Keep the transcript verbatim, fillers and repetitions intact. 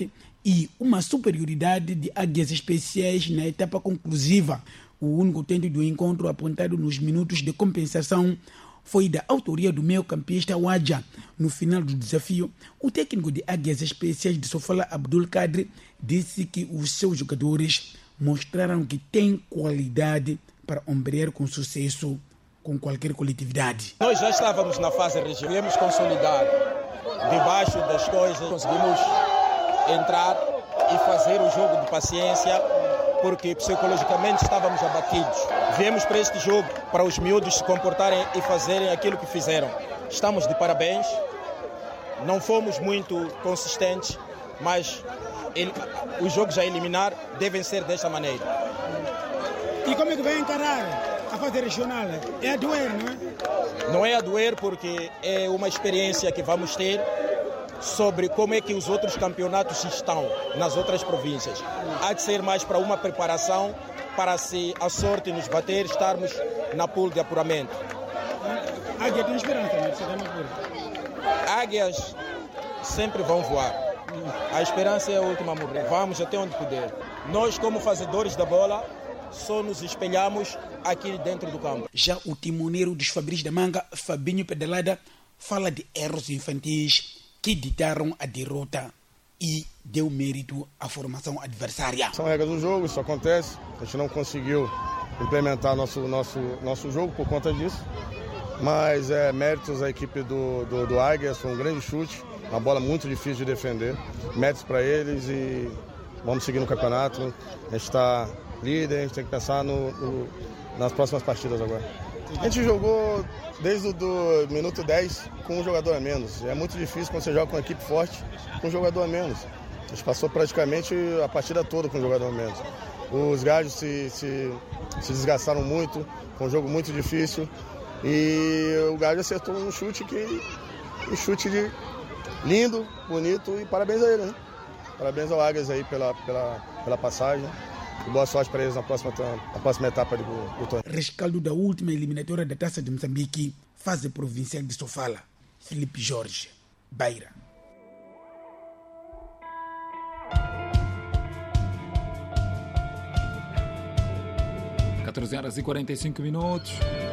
empate e uma superioridade de Águias Especiais na etapa conclusiva. O único tento do encontro apontado nos minutos de compensação foi da autoria do meio-campista Wadja. No final do desafio, o técnico de Águias Especiais de Sofala, Abdul Kadri, disse que os seus jogadores mostraram que têm qualidade para ombrear com sucesso com qualquer coletividade. Nós já estávamos na fase regional, viemos consolidar debaixo das coisas, conseguimos entrar e fazer o jogo de paciência, porque psicologicamente estávamos abatidos. Viemos para este jogo para os miúdos se comportarem e fazerem aquilo que fizeram. Estamos de parabéns, não fomos muito consistentes, mas ele, os jogos a eliminar devem ser desta maneira. E como é que vai encarar a fase regional? É a doer, não é? Não é a doer porque é uma experiência que vamos ter sobre como é que os outros campeonatos estão nas outras províncias. Há de ser mais para uma preparação para, se a sorte nos bater, estarmos na pool de apuramento. A Águia tem esperança, não é? Você tem uma pool. Águias sempre vão voar. A esperança é a última a morrer. Vamos até onde puder. Nós, como fazedores da bola, só nos espelhamos aqui dentro do campo. Já o timoneiro dos Fabris da Manga, Fabinho Pedalada, fala de erros infantis que ditaram a derrota e deu mérito à formação adversária. São regras do jogo, isso acontece. A gente não conseguiu implementar nosso, nosso, nosso jogo por conta disso. Mas é méritos à equipe do, do, do Águias, foi um grande chute, uma bola muito difícil de defender. Méritos para eles e vamos seguir no campeonato. A gente está líder, a gente tem que pensar no, no, nas próximas partidas agora. A gente jogou desde o do minuto dez com um jogador a menos. É muito difícil quando você joga com uma equipe forte com um jogador a menos. A gente passou praticamente a partida toda com um jogador a menos. Os gajos se, se, se desgastaram muito, foi um jogo muito difícil. E o Gajo acertou um chute que um chute de lindo, bonito e parabéns a ele, né? Parabéns ao Águias aí pela, pela, pela passagem. E boa sorte para eles na próxima, na próxima etapa do, do torneio. Rescaldo da última eliminatória da Taça de Moçambique, fase provincial de Sofala. Felipe Jorge, Beira. catorze horas e quarenta e cinco minutos.